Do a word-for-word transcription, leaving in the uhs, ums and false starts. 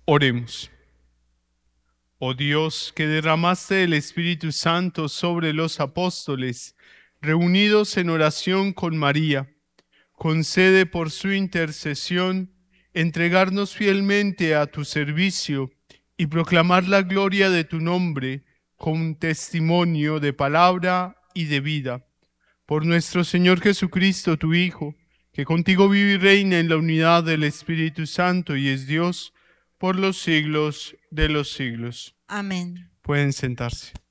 Oremos. Oh Dios, que derramaste el Espíritu Santo sobre los apóstoles, reunidos en oración con María, concede por su intercesión entregarnos fielmente a tu servicio y proclamar la gloria de tu nombre con testimonio de palabra y de vida. Por nuestro Señor Jesucristo, tu Hijo, que contigo vive y reina en la unidad del Espíritu Santo y es Dios por los siglos de los siglos. Amén. Pueden sentarse.